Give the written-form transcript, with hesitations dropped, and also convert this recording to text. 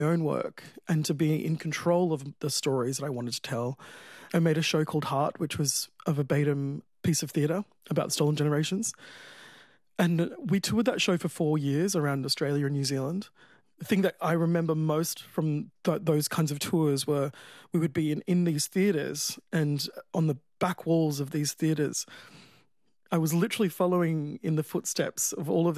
own work and to be in control of the stories that I wanted to tell. I made a show called Heart, which was a verbatim piece of theatre about stolen generations. And we toured that show for 4 years around Australia and New Zealand. The thing that I remember most from those kinds of tours were we would be in these theatres, and on the back walls of these theatres, I was literally following in the footsteps of all of